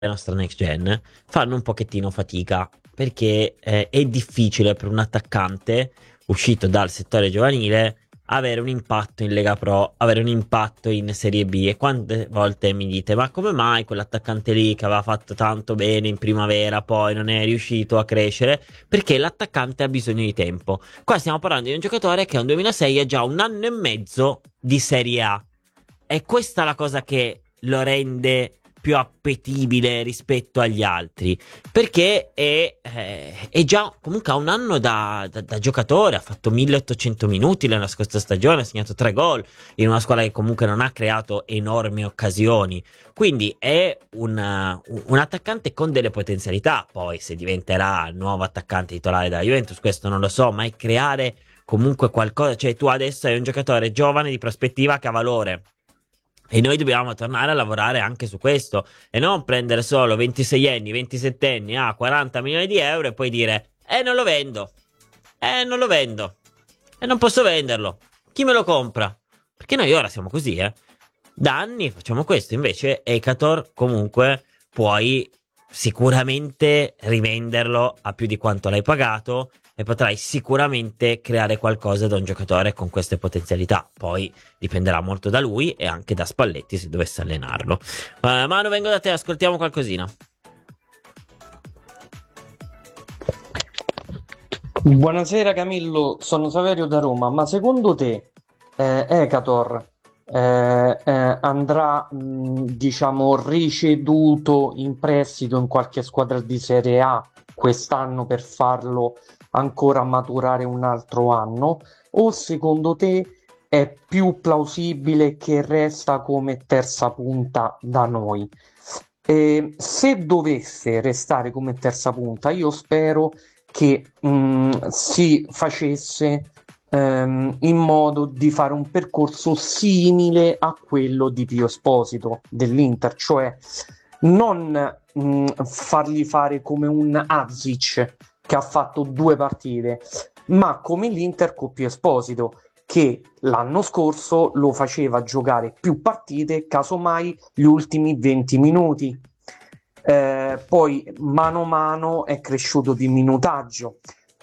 la nostra next gen fanno un pochettino fatica perché è difficile per un attaccante uscito dal settore giovanile avere un impatto in Lega Pro, avere un impatto in Serie B. E quante volte mi dite: ma come mai quell'attaccante lì che aveva fatto tanto bene in primavera poi non è riuscito a crescere? Perché l'attaccante ha bisogno di tempo. Qua stiamo parlando di un giocatore che è un 2006 ha già un anno e mezzo di Serie A. È questa la cosa che lo rende più appetibile rispetto agli altri, perché è già comunque ha un anno da giocatore, ha fatto 1800 minuti nella scorsa stagione, ha segnato 3 gol in una squadra che comunque non ha creato enormi occasioni, quindi è un attaccante con delle potenzialità. Poi se diventerà il nuovo attaccante titolare della Juventus, questo non lo so, ma è creare comunque qualcosa. Cioè, tu adesso hai un giocatore giovane di prospettiva che ha valore. E noi dobbiamo tornare a lavorare anche su questo e non prendere solo 26 anni, 27 anni a 40 milioni di euro e poi dire: non lo vendo, non lo vendo, e non posso venderlo. Chi me lo compra? Perché noi ora siamo così, eh. Da anni facciamo questo. Invece Ekator comunque puoi sicuramente rivenderlo a più di quanto l'hai pagato e potrai sicuramente creare qualcosa da un giocatore con queste potenzialità. Poi dipenderà molto da lui e anche da Spalletti se dovesse allenarlo. Manu, vengo da te, ascoltiamo qualcosina. Buonasera Camillo, sono Saverio da Roma, ma secondo te Ekator andrà, diciamo, ricevuto in prestito in qualche squadra di Serie A quest'anno per farlo ancora maturare un altro anno? O secondo te è più plausibile che resta come terza punta da noi? E se dovesse restare come terza punta, io spero che si facesse in modo di fare un percorso simile a quello di Pio Esposito dell'Inter, cioè non fargli fare come un Azic che ha fatto 2 partite, ma come l'Inter con Pio Esposito che l'anno scorso lo faceva giocare più partite, casomai gli ultimi 20 minuti. Poi mano a mano è cresciuto di minutaggio.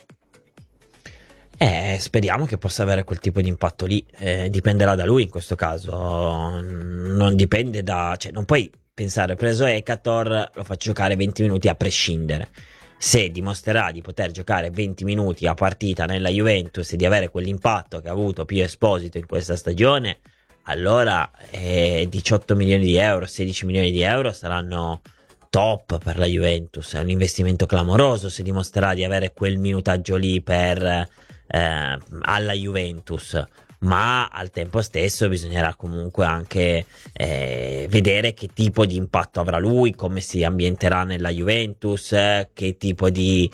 Speriamo che possa avere quel tipo di impatto lì. Dipenderà da lui in questo caso. Non dipende da. Cioè, non puoi pensare, preso Ekator, lo faccio giocare 20 minuti a prescindere. Se dimostrerà di poter giocare 20 minuti a partita nella Juventus e di avere quell'impatto che ha avuto Pio Esposito in questa stagione, allora 18 milioni di euro, 16 milioni di euro saranno top per la Juventus. È un investimento clamoroso se dimostrerà di avere quel minutaggio lì alla Juventus, ma al tempo stesso bisognerà comunque anche vedere che tipo di impatto avrà lui, come si ambienterà nella Juventus, che tipo di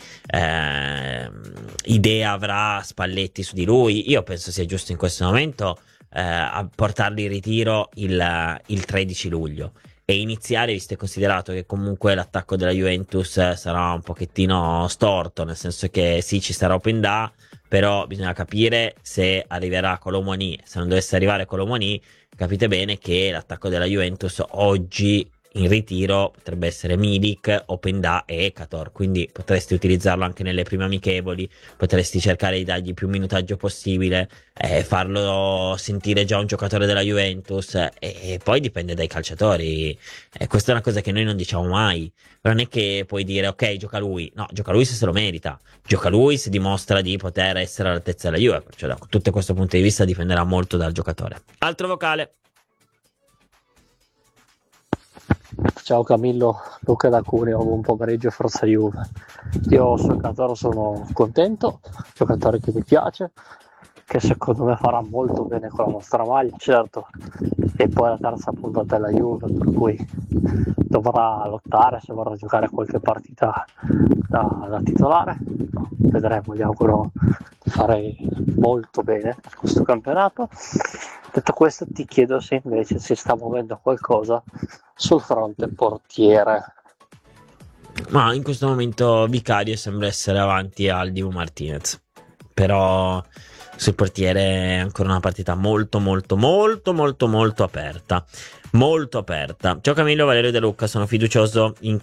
idea avrà Spalletti su di lui. Io penso sia giusto in questo momento a portarli in ritiro il 13 luglio e iniziare, visto e considerato che comunque l'attacco della Juventus sarà un pochettino storto, nel senso che sì, ci sarà Openda, però bisogna capire se arriverà Colomoni. Se non dovesse arrivare Colomoni, capite bene che l'attacco della Juventus oggi in ritiro potrebbe essere Milik, Openda e Ekator, quindi potresti utilizzarlo anche nelle prime amichevoli, potresti cercare di dargli più minutaggio possibile, farlo sentire già un giocatore della Juventus, e poi dipende dai calciatori. Questa è una cosa che noi non diciamo mai. Non è che puoi dire ok, gioca lui. No, gioca lui se lo merita, gioca lui se dimostra di poter essere all'altezza della Juve. Perciò da tutto questo punto di vista dipenderà molto dal giocatore. Altro vocale. Ciao Camillo, Luca da Cuneo, buon pomeriggio Forza Juve. Io sul giocatore sono contento, giocatore che mi piace, che secondo me farà molto bene con la nostra maglia, certo, e poi la terza punta della Juve, per cui dovrà lottare se vorrà giocare qualche partita da titolare. Vedremo, gli auguro di fare molto bene questo campionato. Detto questo, ti chiedo se invece si sta muovendo qualcosa sul fronte portiere. Ma in questo momento Vicario sembra essere avanti al Dibu Martinez. Però sul portiere è ancora una partita molto molto molto molto molto aperta. Molto aperta. Ciao Camillo, Valerio De Luca, sono fiducioso in